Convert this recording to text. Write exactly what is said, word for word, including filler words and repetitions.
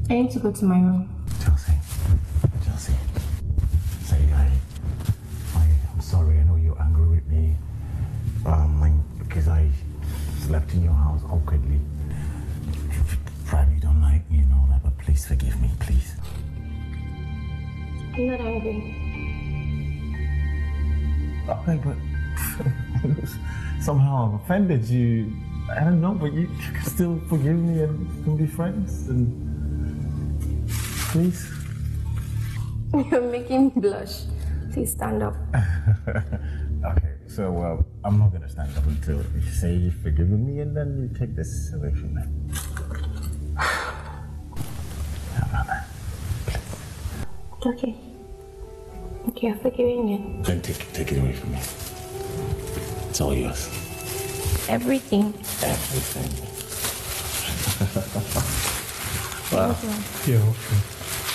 I need to go to my room. Chelsea. Chelsea. Say, I, I, I'm sorry. I know you're angry with me. Um, I, because I slept in your house awkwardly. Probably you don't like me and all that, but please forgive me, please. I'm not angry. Okay, but somehow I've offended you. I don't know, but you can still forgive me and can be friends. And please. You're making me blush. Please stand up. Okay, so uh, I'm not gonna stand up until you say you've forgiven me, and then you take this away from me. How about that? Please. Okay. Okay, I'm forgiving you. Then take take it away from me. It's all yours. Everything. Everything. Wow. You're welcome.